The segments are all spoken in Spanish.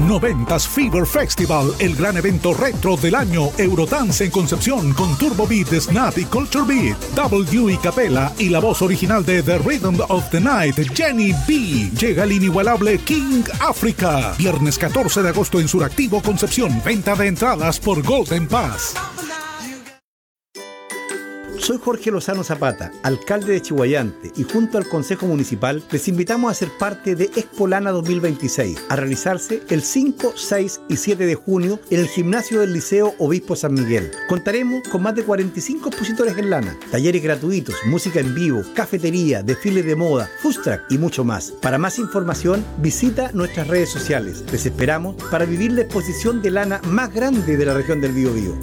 90s Fever Festival, el gran evento retro del año. Eurodance en Concepción con Turbo Beat, Snap y Culture Beat. W y Capela y la voz original de The Rhythm of the Night, Jenny B. Llega el inigualable King Africa. Viernes 14 de agosto en Suractivo, Concepción. Venta de entradas por Golden Pass. Soy Jorge Lozano Zapata, alcalde de Chihuayante, y junto al Consejo Municipal les invitamos a ser parte de Expo Lana 2026, a realizarse el 5, 6 y 7 de junio en el gimnasio del Liceo Obispo San Miguel. Contaremos con más de 45 expositores en lana, talleres gratuitos, música en vivo, cafetería, desfiles de moda, food truck y mucho más. Para más información, visita nuestras redes sociales. Les esperamos para vivir la exposición de lana más grande de la región del Biobío.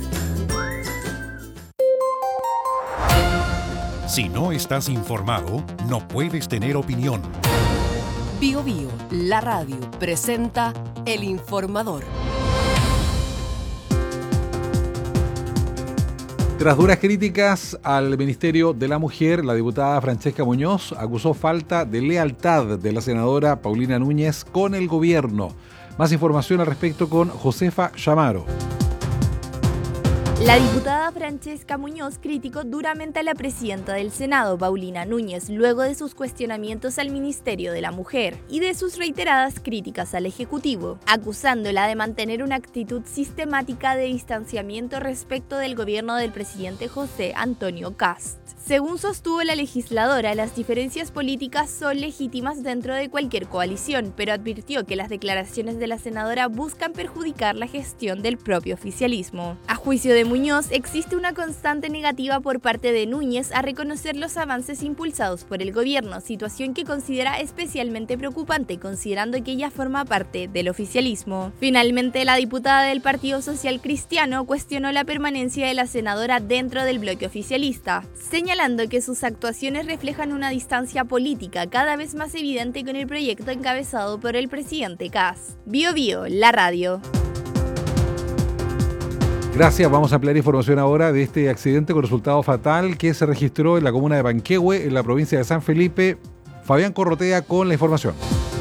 Si no estás informado, no puedes tener opinión. Biobío, la radio, presenta El Informador. Tras duras críticas al Ministerio de la Mujer, la diputada Francesca Muñoz acusó falta de lealtad de la senadora Paulina Núñez con el gobierno. Más información al respecto con Josefa Chamaro. La diputada Francesca Muñoz criticó duramente a la presidenta del Senado, Paulina Núñez, luego de sus cuestionamientos al Ministerio de la Mujer y de sus reiteradas críticas al Ejecutivo, acusándola de mantener una actitud sistemática de distanciamiento respecto del gobierno del presidente José Antonio Kast. Según sostuvo la legisladora, las diferencias políticas son legítimas dentro de cualquier coalición, pero advirtió que las declaraciones de la senadora buscan perjudicar la gestión del propio oficialismo. A juicio de Muñoz, existe una constante negativa por parte de Núñez a reconocer los avances impulsados por el gobierno, situación que considera especialmente preocupante considerando que ella forma parte del oficialismo. Finalmente, la diputada del Partido Social Cristiano cuestionó la permanencia de la senadora dentro del bloque oficialista, señalando que sus actuaciones reflejan una distancia política cada vez más evidente con el proyecto encabezado por el presidente Kast. Biobío, la radio. Gracias, vamos a ampliar información ahora de este accidente con resultado fatal que se registró en la comuna de Panquehue, en la provincia de San Felipe. Fabián Corrotea con la información.